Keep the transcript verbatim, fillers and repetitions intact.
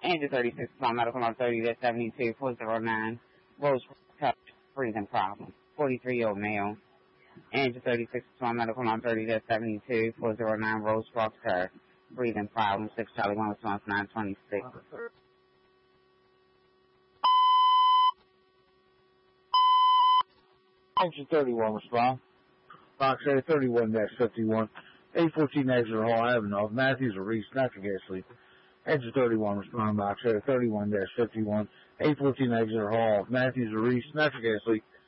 Angel thirty-six, small medical on thirty to seventy-two, four zero nine, Rose Cup, breathing problem, forty-three-year-old male. Angel thirty-six, small medical on thirty to seventy-two, four zero nine, Rose Foster, breathing problem, six Charlie one, response nine twenty-six. Angel thirty-one, response. Box A thirty-one dash fifty-one, eight fourteen Exeter Hall Avenue, of Matthews or Reese, natural gas leak. Angel thirty-one, respond box A thirty-one dash fifty-one, eight fourteen Exeter Hall, Matthews or Reese, natural gas leak.